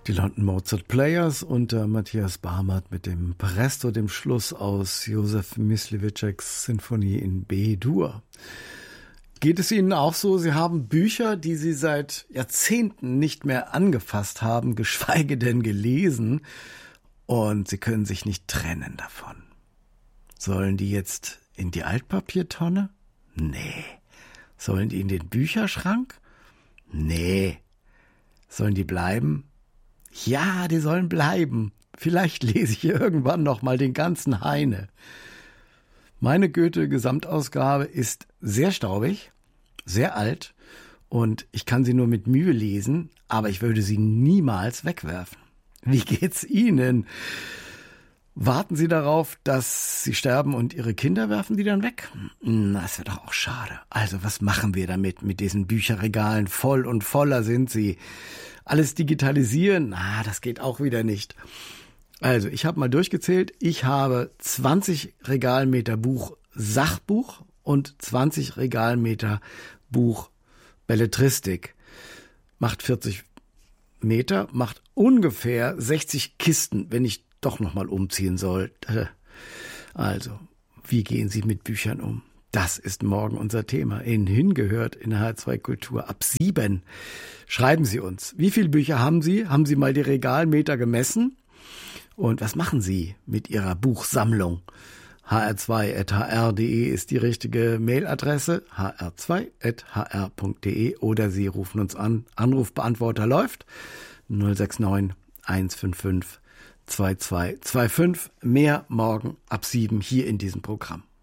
Die London Mozart Players unter Matthias Barmert mit dem Presto, dem Schluss aus Josef Mysliveček's Sinfonie in B-Dur. Geht es Ihnen auch so? Sie haben Bücher, die Sie seit Jahrzehnten nicht mehr angefasst haben, geschweige denn gelesen, und Sie können sich nicht trennen davon. Sollen die jetzt in die Altpapiertonne? Nee. Sollen die in den Bücherschrank? Nee. Sollen die bleiben? Ja, die sollen bleiben. Vielleicht lese ich irgendwann noch mal den ganzen Heine. Meine Goethe-Gesamtausgabe ist sehr staubig, sehr alt, und ich kann sie nur mit Mühe lesen, aber ich würde sie niemals wegwerfen. Wie geht's Ihnen? Warten Sie darauf, dass Sie sterben und Ihre Kinder werfen die dann weg? Das wäre doch auch schade. Also was machen wir damit, mit diesen Bücherregalen? Voll und voller sind sie. Alles digitalisieren? Das geht auch wieder nicht. Also ich habe mal durchgezählt. Ich habe 20 Regalmeter Buch Sachbuch und 20 Regalmeter Buch Belletristik. Macht 40 Meter, macht ungefähr 60 Kisten, wenn ich doch noch mal umziehen soll. Also, wie gehen Sie mit Büchern um? Das ist morgen unser Thema. Ihnen hingehört in H2 Kultur ab 7. Schreiben Sie uns. Wie viele Bücher haben Sie? Haben Sie mal die Regalmeter gemessen? Und was machen Sie mit Ihrer Buchsammlung? hr2@hr.de ist die richtige Mailadresse, hr2@hr.de, oder Sie rufen uns an. Anrufbeantworter läuft 069 155 2225. Mehr morgen ab 7 hier in diesem Programm.